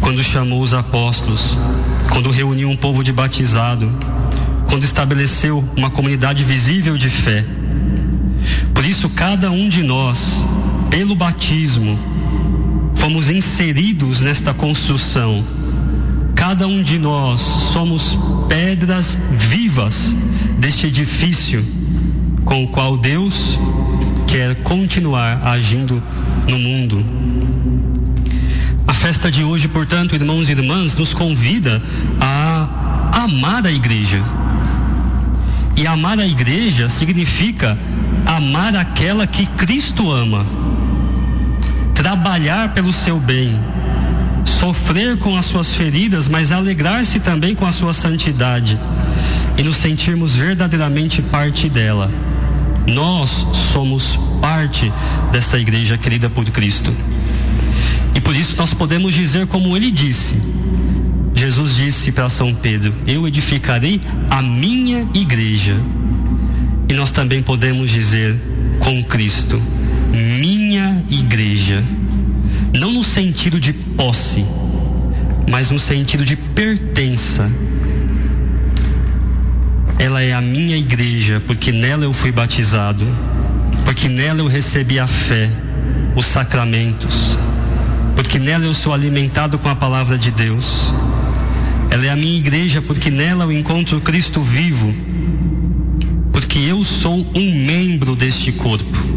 quando chamou os apóstolos, quando reuniu um povo de batizado, quando estabeleceu uma comunidade visível de fé. Por isso, cada um de nós, pelo batismo, fomos inseridos nesta construção. Cada um de nós somos pedras vivas deste edifício com o qual Deus quer continuar agindo no mundo. A festa de hoje, portanto, irmãos e irmãs, nos convida a amar a igreja. E amar a igreja significa amar aquela que Cristo ama, trabalhar pelo seu bem, sofrer com as suas feridas, mas alegrar-se também com a sua santidade e nos sentirmos verdadeiramente parte dela. Nós somos parte desta igreja querida por Cristo. E por isso nós podemos dizer como ele disse. Jesus disse para São Pedro: eu edificarei a minha igreja. E nós também podemos dizer com Cristo: minha igreja. Não no sentido de posse, mas no sentido de pertença. Ela é a minha igreja, porque nela eu fui batizado, porque nela eu recebi a fé, os sacramentos, porque nela eu sou alimentado com a palavra de Deus. Ela é a minha igreja, porque nela eu encontro Cristo vivo, porque eu sou um membro deste corpo.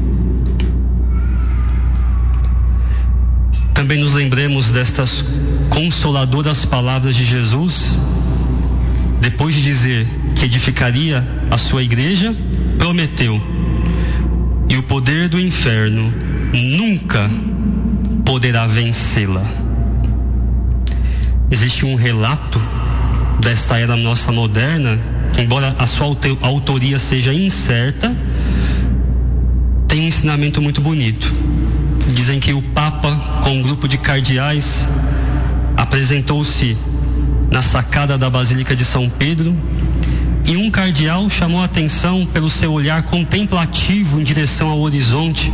Também nos lembremos destas consoladoras palavras de Jesus, depois de dizer que edificaria a sua igreja, prometeu: e o poder do inferno nunca poderá vencê-la. Existe um relato desta era nossa moderna, que embora a sua autoria seja incerta, tem um ensinamento muito bonito. Dizem que o Papa, com um grupo de cardeais, apresentou-se na sacada da Basílica de São Pedro, e um cardeal chamou a atenção pelo seu olhar contemplativo em direção ao horizonte.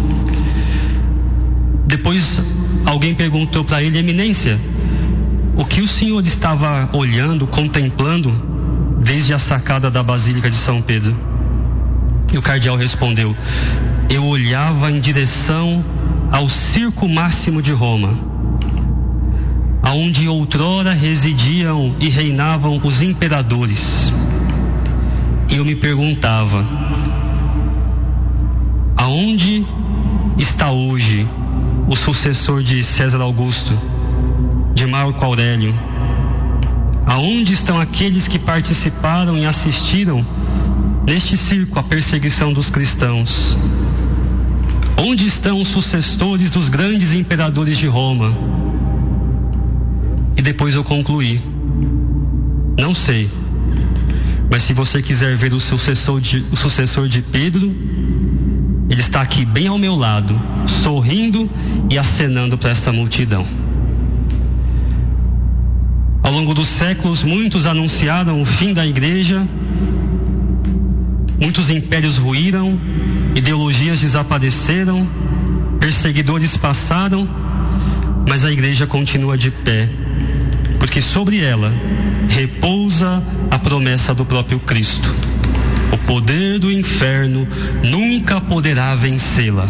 Depois alguém perguntou para ele: Eminência, o que o senhor estava olhando, contemplando desde a sacada da Basílica de São Pedro? E o cardeal respondeu: eu olhava em direção ao Circo Máximo de Roma, aonde outrora residiam e reinavam os imperadores. E eu me perguntava: aonde está hoje o sucessor de César Augusto, de Marco Aurélio? Aonde estão aqueles que participaram e assistiram neste circo à perseguição dos cristãos? Onde estão os sucessores dos grandes imperadores de Roma? E depois eu concluí: não sei, mas se você quiser ver o sucessor de Pedro, ele está aqui bem ao meu lado, sorrindo e acenando para esta multidão. Ao longo dos séculos, muitos anunciaram o fim da igreja, muitos impérios ruíram, ideologias desapareceram, perseguidores passaram, mas a igreja continua de pé, porque sobre ela repousa a promessa do próprio Cristo: o poder do inferno nunca poderá vencê-la.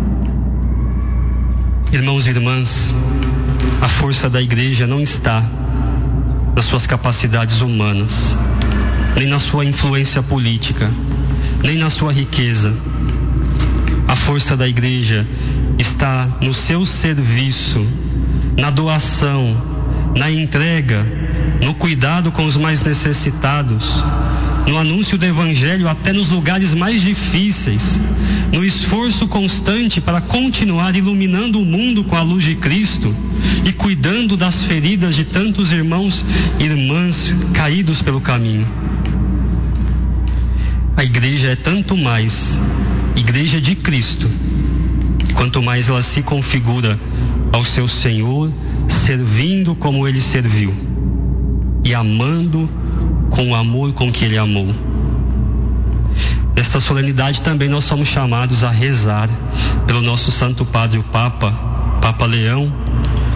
Irmãos e irmãs, a força da igreja não está nas suas capacidades humanas, nem na sua influência política, nem na sua riqueza. A força da igreja está no seu serviço, na doação, na entrega, no cuidado com os mais necessitados, no anúncio do Evangelho até nos lugares mais difíceis, no esforço constante para continuar iluminando o mundo com a luz de Cristo e cuidando das feridas de tantos irmãos e irmãs caídos pelo caminho. A igreja é tanto mais igreja de Cristo, quanto mais ela se configura ao seu Senhor, servindo como Ele serviu e amando com o amor com que Ele amou. Nesta solenidade também nós somos chamados a rezar pelo nosso Santo Padre, o Papa Leão,